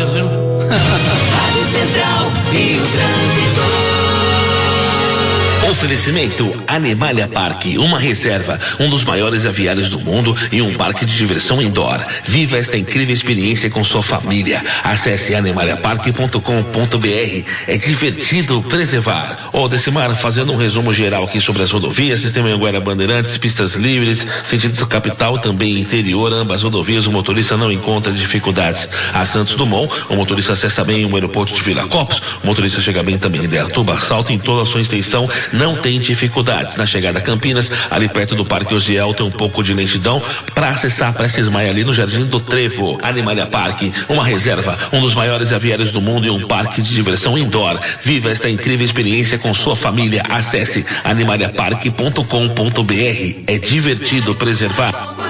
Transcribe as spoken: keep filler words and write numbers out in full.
Brasil. Rádio Central e o trânsito. Oferecimento Animalia Parque, uma reserva, um dos maiores aviários do mundo e um parque de diversão indoor. Viva esta incrível experiência com sua família. Acesse animalia parque ponto com ponto br. É divertido preservar. Ô, Decimar, fazendo um resumo geral aqui sobre as rodovias, Sistema Anhanguera Bandeirantes, pistas livres, sentido capital, também interior, ambas rodovias, o motorista não encontra dificuldades. A Santos Dumont, o motorista acessa bem o aeroporto de Viracopos, o motorista chega bem também em Dayatuba, Salto em toda a sua extensão, não tem dificuldades. Na chegada a Campinas, ali perto do Parque Osiel, tem um pouco de lentidão para acessar Prestes Maia ali no Jardim do Trevo. Animalia Parque, uma reserva, um dos maiores aviários do mundo e um parque de diversão indoor. Viva esta incrível experiência com sua família. Acesse animalia parque ponto com ponto br. É divertido preservar.